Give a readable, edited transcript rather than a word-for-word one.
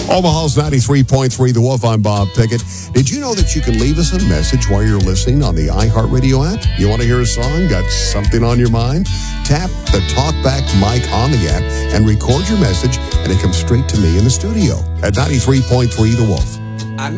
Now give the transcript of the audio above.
Omaha's 93.3 The Wolf. I'm Bob Pickett. Did you know that you can leave us a message while you're listening on the iHeartRadio app? You want to hear a song? Got something on your mind? Tap the TalkBack mic on the app and record your message, and it comes straight to me in the studio at 93.3 The Wolf.